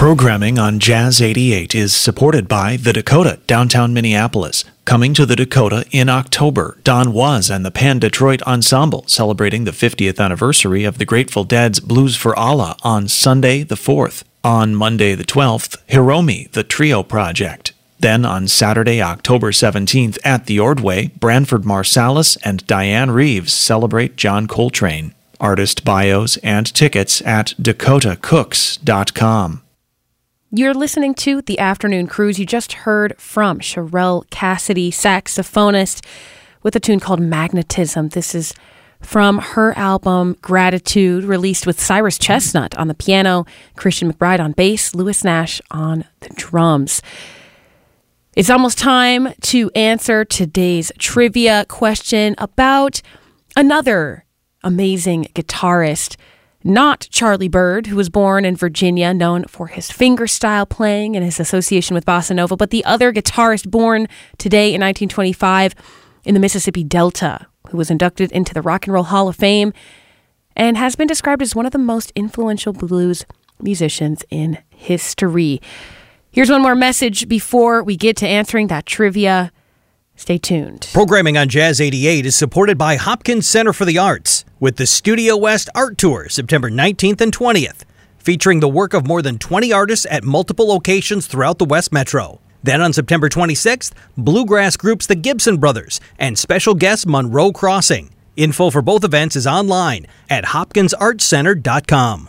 Programming on Jazz 88 is supported by The Dakota, downtown Minneapolis. Coming to The Dakota in October, Don Was and the Pan Detroit Ensemble celebrating the 50th anniversary of the Grateful Dead's Blues for Allah on Sunday the 4th. On Monday the 12th, Hiromi, the Trio Project. Then on Saturday, October 17th at the Ordway, Branford Marsalis and Diane Reeves celebrate John Coltrane. Artist bios and tickets at dakotacooks.com. You're listening to The Afternoon Cruise. You just heard from Sherelle Cassidy, saxophonist, with a tune called Magnetism. This is from her album Gratitude, released with Cyrus Chestnut on the piano, Christian McBride on bass, Lewis Nash on the drums. It's almost time to answer today's trivia question about another amazing guitarist. Not Charlie Byrd, who was born in Virginia, known for his fingerstyle playing and his association with bossa nova, but the other guitarist born today in 1925 in the Mississippi Delta, who was inducted into the Rock and Roll Hall of Fame and has been described as one of the most influential blues musicians in history. Here's one more message before we get to answering that trivia. Stay tuned. Programming on Jazz 88 is supported by Hopkins Center for the Arts with the Studio West Art Tour, September 19th and 20th, featuring the work of more than 20 artists at multiple locations throughout the West Metro. Then on September 26th, bluegrass groups the Gibson Brothers and special guest Monroe Crossing. Info for both events is online at hopkinsartcenter.com.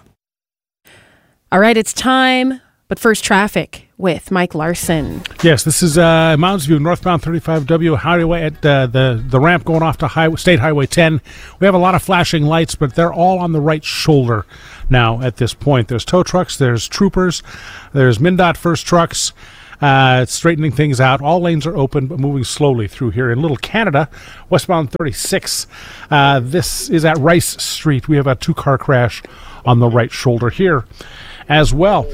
All right, it's time, but first traffic with Mike Larson. Yes, this is Mounds View, northbound 35W highway at the ramp going off to State Highway 10. We have a lot of flashing lights, but they're all on the right shoulder now at this point. There's tow trucks, there's troopers, there's MnDOT first trucks. It's straightening things out. All lanes are open, but moving slowly through here. In Little Canada, westbound 36, this is at Rice Street. We have a two-car crash on the right shoulder here as well.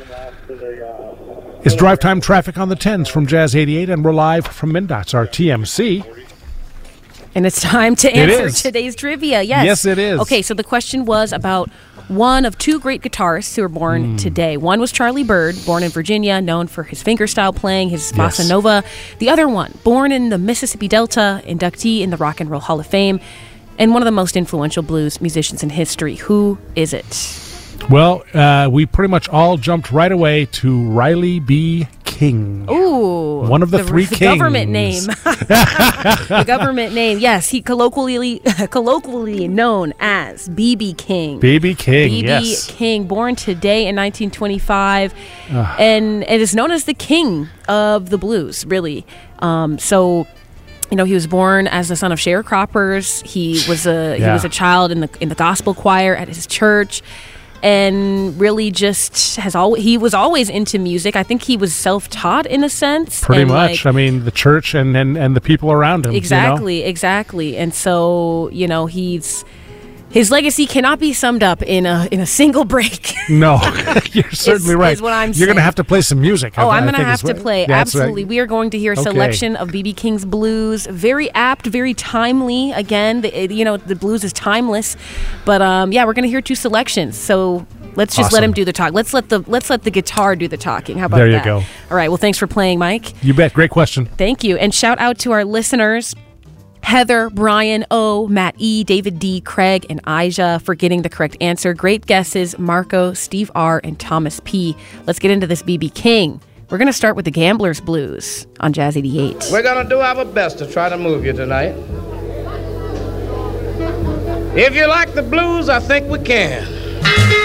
It's drive time traffic on the 10s from Jazz 88, and we're live from MnDOT's our TMC. And it's time to answer today's trivia. Yes, it is. Okay, so the question was about one of two great guitarists who were born today. One was Charlie Byrd, born in Virginia, known for his fingerstyle playing, his bossa nova. The other one, born in the Mississippi Delta, inductee in the Rock and Roll Hall of Fame, and one of the most influential blues musicians in history. Who is it? Well, we pretty much all jumped right away to Riley B. King. Ooh. One of the three kings. The government name. The government name. Yes, he colloquially known as B.B. King. B.B. King, B.B. King, born today in 1925, and it is known as the king of the blues, really. So, you know, he was born as the son of sharecroppers. He was a child in the gospel choir at his church. And really just he was always into music. I think he was self-taught in a sense. Pretty much. I mean, the church and the people around him. Exactly. And so, you know, his legacy cannot be summed up in a single break. No, you're certainly right. Is what I'm saying. You're going to have to play some music. I'm going to have to play. Absolutely. Right. We are going to hear a selection of B.B. King's blues. Very apt, very timely. Again, the blues is timeless. But we're going to hear two selections. So let's just let him do the talk. Let's let the guitar do the talking. How about that? There you go. All right. Well, thanks for playing, Mike. You bet. Great question. Thank you. And shout out to our listeners, Heather, Brian O, Matt E, David D, Craig, and Aja for getting the correct answer. Great guesses, Marco, Steve R, and Thomas P. Let's get into this B.B. King. We're going to start with the Gambler's Blues on Jazz 88. We're going to do our best to try to move you tonight. If you like the blues, I think we can.